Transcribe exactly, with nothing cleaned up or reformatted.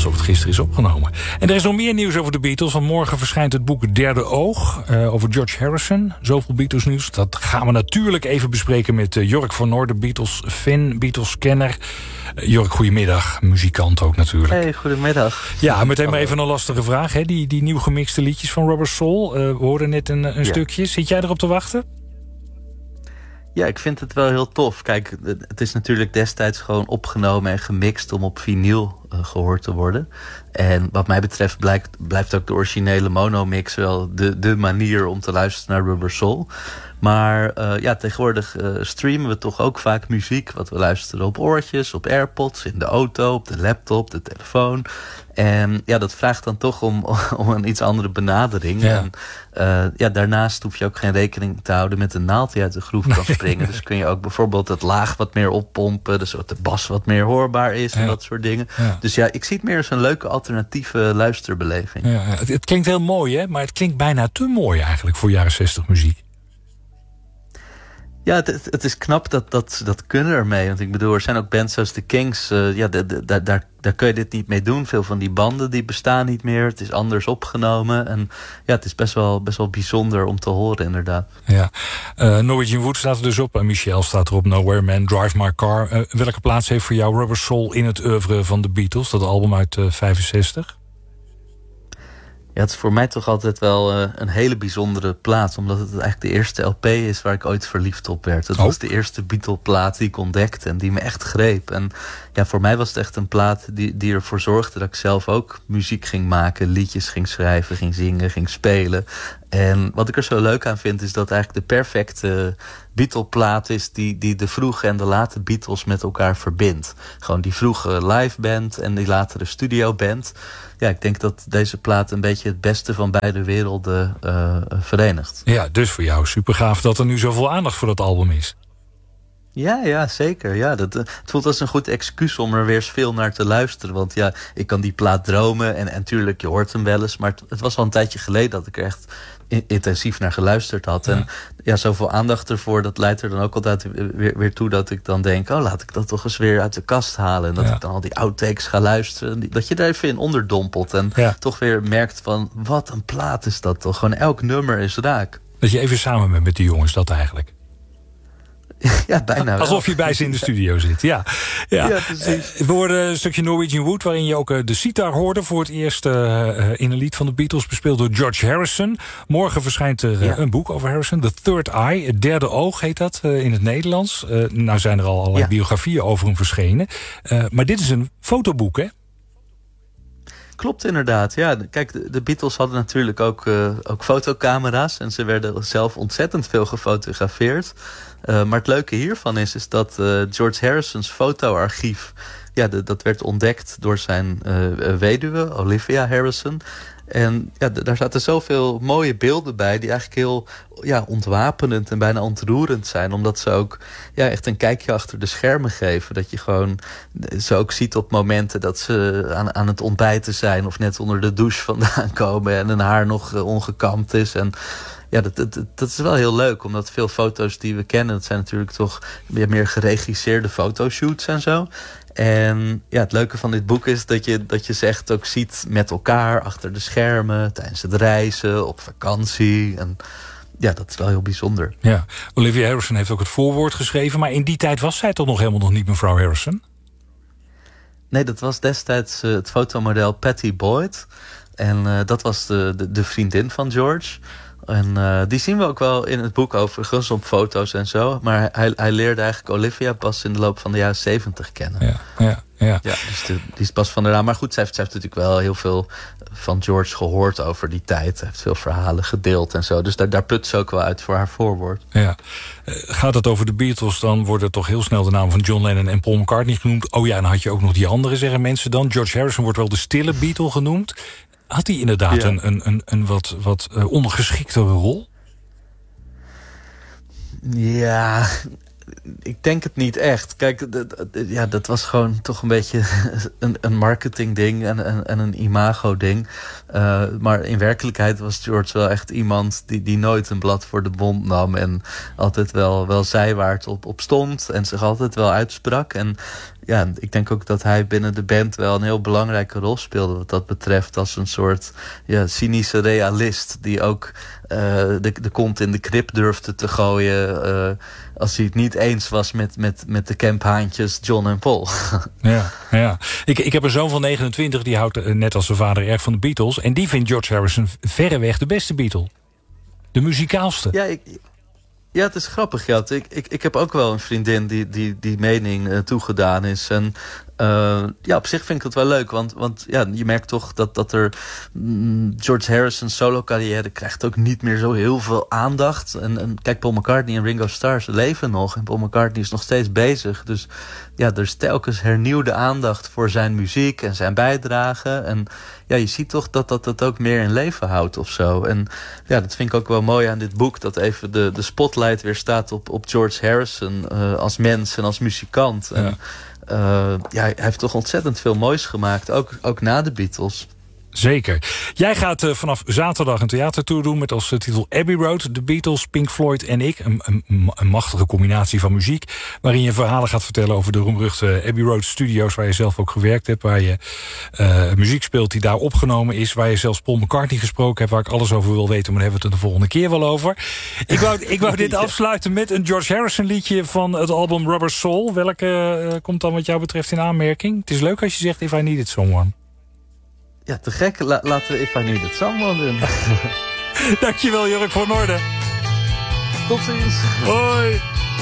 alsof het gisteren is opgenomen. En er is nog meer nieuws over de Beatles. Want morgen verschijnt het boek Derde Oog uh, over George Harrison. Zoveel Beatles nieuws. Dat gaan we natuurlijk even bespreken met uh, Jork van Noorden, Beatles-fan, Beatles-kenner. Uh, Jork, goedemiddag. Muzikant ook natuurlijk. Hey, goedemiddag. Ja, meteen maar even een lastige vraag. Hè? Die, die nieuw gemixte liedjes van Rubber Soul. Uh, we hoorden net een, een ja. stukje. Zit jij erop te wachten? Ja, ik vind het wel heel tof. Kijk, het is natuurlijk destijds gewoon opgenomen en gemixt om op vinyl uh, gehoord te worden. En wat mij betreft blijkt, blijft ook de originele monomix wel de, de manier om te luisteren naar Rubber Soul. Maar uh, ja, tegenwoordig uh, streamen we toch ook vaak muziek. Wat we luisteren op oortjes, op AirPods, in de auto, op de laptop, de telefoon. En ja, dat vraagt dan toch om, om een iets andere benadering. Ja. En uh, ja, daarnaast hoef je ook geen rekening te houden met een naald die uit de groef kan springen. Dus kun je ook bijvoorbeeld het laag wat meer oppompen. Dus dat de bas wat meer hoorbaar is en ja. dat soort dingen. Ja. Dus ja, ik zie het meer als een leuke alternatieve luisterbeleving. Ja, het, het klinkt heel mooi, hè? Maar het klinkt bijna te mooi eigenlijk voor jaren zestig muziek. Ja, het, het is knap dat, dat ze dat kunnen ermee. Want ik bedoel, er zijn ook bands zoals de Kings. Uh, ja, de, de, de, daar, daar kun je dit niet mee doen. Veel van die banden die bestaan niet meer. Het is anders opgenomen. En ja, het is best wel, best wel bijzonder om te horen, inderdaad. Ja, uh, Norwegian Wood staat er dus op. En Michel staat erop. Nowhere Man, Drive My Car. Uh, welke plaats heeft voor jou Rubber Soul in het oeuvre van de Beatles? Dat album uit uh, vijfenzestig? Ja, het is voor mij toch altijd wel uh, een hele bijzondere plaat. Omdat het eigenlijk de eerste L P is waar ik ooit verliefd op werd. Het oh. was de eerste Beatle-plaat die ik ontdekte en die me echt greep. En ja, voor mij was het echt een plaat die, die ervoor zorgde dat ik zelf ook muziek ging maken. Liedjes ging schrijven, ging zingen, ging spelen. En wat ik er zo leuk aan vind is dat eigenlijk de perfecte Beatle-plaat is die, die de vroege en de late Beatles met elkaar verbindt. Gewoon die vroege live band en die latere studio band. Ja, ik denk dat deze plaat een beetje het beste van beide werelden uh, verenigt. Ja, dus voor jou super gaaf dat er nu zoveel aandacht voor dat album is. Ja, ja, zeker. Ja, dat, het voelt als een goed excuus om er weer eens veel naar te luisteren. Want ja, ik kan die plaat dromen en, en tuurlijk, je hoort hem wel eens. Maar het, het was al een tijdje geleden dat ik er echt intensief naar geluisterd had. Ja. En ja, zoveel aandacht ervoor, dat leidt er dan ook altijd weer, weer toe dat ik dan denk, oh, laat ik dat toch eens weer uit de kast halen. En dat ja. ik dan al die outtakes ga luisteren. Dat je er even in onderdompelt en ja. toch weer merkt van, wat een plaat is dat toch. Gewoon elk nummer is raak. Dat je even samen bent met die jongens, dat eigenlijk. Ja, bijna. Alsof je bij ze in de studio zit, ja. ja. ja precies. We hoorden een stukje Norwegian Wood, waarin je ook uh, de sitar hoorde voor het eerst uh, in een lied van de Beatles, bespeeld door George Harrison. Morgen verschijnt er uh, ja. een boek over Harrison, The Third Eye, het derde oog heet dat uh, in het Nederlands. Uh, nou zijn er al allerlei ja. biografieën over hem verschenen. Uh, maar dit is een fotoboek, hè? Klopt inderdaad, ja. Kijk, de, de Beatles hadden natuurlijk ook, uh, ook fotocamera's en ze werden zelf ontzettend veel gefotografeerd. Uh, maar het leuke hiervan is, is dat uh, George Harrison's fotoarchief, ja, de, dat werd ontdekt door zijn uh, weduwe, Olivia Harrison. En ja, d- daar zaten zoveel mooie beelden bij die eigenlijk heel ja, ontwapenend en bijna ontroerend zijn. Omdat ze ook ja, echt een kijkje achter de schermen geven. Dat je gewoon ze ook ziet op momenten dat ze aan, aan het ontbijten zijn of net onder de douche vandaan komen en hun haar nog uh, ongekamd is. En ja, dat, dat, dat is wel heel leuk, omdat veel foto's die we kennen, dat zijn natuurlijk toch meer, meer geregisseerde fotoshoots en zo. En ja, het leuke van dit boek is dat je, dat je ze echt ook ziet met elkaar achter de schermen, tijdens het reizen, op vakantie. En ja, dat is wel heel bijzonder. Ja, Olivia Harrison heeft ook het voorwoord geschreven, maar in die tijd was zij toch nog helemaal nog niet mevrouw Harrison? Nee, dat was destijds uh, het fotomodel Patty Boyd. En uh, dat was de, de, de vriendin van George. En uh, die zien we ook wel in het boek overigens op foto's en zo. Maar hij, hij leerde eigenlijk Olivia pas in de loop van de jaren zeventig kennen. Ja, ja, ja. ja dus de, die is pas van daarna. Maar goed, zij heeft, zij heeft natuurlijk wel heel veel van George gehoord over die tijd. Hij heeft veel verhalen gedeeld en zo. Dus daar, daar put ze ook wel uit voor haar voorwoord. Ja. Uh, gaat het over de Beatles, dan worden toch heel snel de namen van John Lennon en Paul McCartney genoemd. Oh ja, en dan had je ook nog die andere, zeggen mensen dan. George Harrison wordt wel de stille Beatle genoemd. Had hij inderdaad ja. een, een, een, een wat, wat uh, ondergeschiktere rol? Ja, ik denk het niet echt. Kijk, d- d- ja, dat was gewoon toch een beetje een, een marketingding en, en, en een imago-ding. Uh, maar in werkelijkheid was George wel echt iemand die, die nooit een blad voor de mond nam. En altijd wel, wel zei waar het op, op stond en zich altijd wel uitsprak. En ja, ik denk ook dat hij binnen de band wel een heel belangrijke rol speelde wat dat betreft. Als een soort ja, cynische realist die ook uh, de, de kont in de krib durfde te gooien uh, als hij het niet eens was met, met, met de camphaantjes John en Paul. Ja, ja. Ik, ik heb een zoon van negenentwintig, die houdt uh, net als zijn vader erg van de Beatles. En die vindt George Harrison verreweg de beste Beatle. De muzikaalste. Ja, ik... Ja, het is grappig. Ja. Ik, ik, ik heb ook wel een vriendin die die, die mening uh, toegedaan is. En uh, ja, op zich vind ik het wel leuk. Want, want ja, je merkt toch dat, dat er... Mm, George Harrison's solo-carrière krijgt ook niet meer zo heel veel aandacht. En, en kijk, Paul McCartney en Ringo Starr, ze leven nog. En Paul McCartney is nog steeds bezig. Dus ja, er is telkens hernieuwde aandacht voor zijn muziek en zijn bijdrage. En ja, je ziet toch dat dat het ook meer in leven houdt of zo. En ja, dat vind ik ook wel mooi aan dit boek. Dat even de, de spotlight weer staat op, op George Harrison uh, als mens en als muzikant. Ja. En uh, ja, hij heeft toch ontzettend veel moois gemaakt. Ook, ook na de Beatles. Zeker. Jij gaat uh, vanaf zaterdag een theatertour doen met als uh, titel Abbey Road, de Beatles, Pink Floyd en ik. Een, een, een machtige combinatie van muziek, waarin je verhalen gaat vertellen over de roemruchte Abbey Road Studios, waar je zelf ook gewerkt hebt, waar je uh, muziek speelt die daar opgenomen is, waar je zelfs Paul McCartney gesproken hebt, waar ik alles over wil weten, maar daar hebben we het er de volgende keer wel over. Ik wou, ik wou dit afsluiten met een George Harrison liedje van het album Rubber Soul. Welke uh, komt dan wat jou betreft in aanmerking? Het is leuk als je zegt If I Needed Someone. Ja, te gek. La- laten we If I Needed Someone doen. Dankjewel, Jurk van Noorden. Tot ziens. Hoi.